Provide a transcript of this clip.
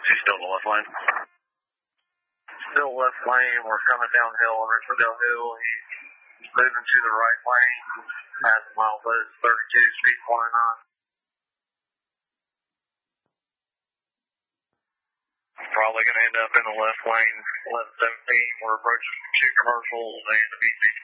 She's still in the left lane. Still left lane. We're coming downhill on Richmondale Hill. He's moving to the right lane. Past milepost 32, speed 49. Probably going to end up in the left lane, 1117. We're approaching 2 commercials and the B3